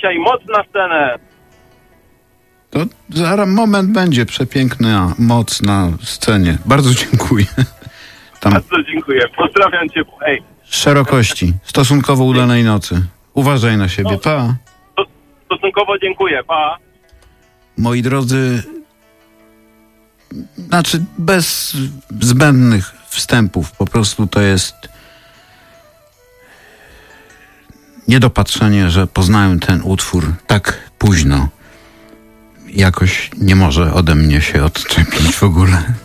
dzisiaj moc na scenę. To zaraz moment będzie przepiękna moc na scenie. Bardzo dziękuję. Tam Bardzo dziękuję. Pozdrawiam cię. Hej. szerokości, stosunkowo udanej nocy. Uważaj na siebie, pa. Stosunkowo dziękuję. Pa. Moi drodzy, znaczy bez zbędnych wstępów, po prostu to jest niedopatrzenie, że poznałem ten utwór tak późno. Jakoś nie może ode mnie się odczepić w ogóle.